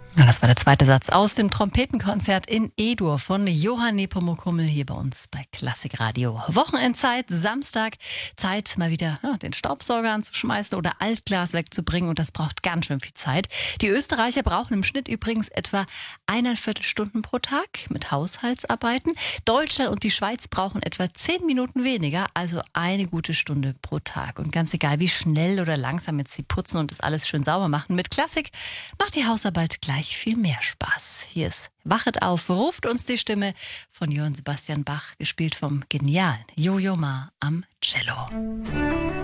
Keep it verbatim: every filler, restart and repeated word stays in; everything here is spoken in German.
Ja, das war der zweite Satz aus dem Trompetenkonzert in E-Dur von Johann Nepomuk Hummel hier bei uns bei Klassikradio. Wochenendzeit, Samstag, Zeit mal wieder ja, den Staubsauger anzuschmeißen oder Altglas wegzubringen und das braucht ganz schön viel Zeit. Die Österreicher brauchen im Schnitt übrigens etwa eineinviertel Stunden pro Tag mit Haushaltsarbeiten. Deutschland und die Schweiz brauchen etwa zehn Minuten weniger, also eine gute Stunde pro Tag. Und ganz egal, wie schnell oder langsam jetzt sie putzen und das alles schön sauber machen, mit Klassik macht die Hausarbeit gleich viel mehr Spaß. Hier ist Wachet auf, ruft uns die Stimme von Johann Sebastian Bach, gespielt vom genialen Jojo Ma am Cello.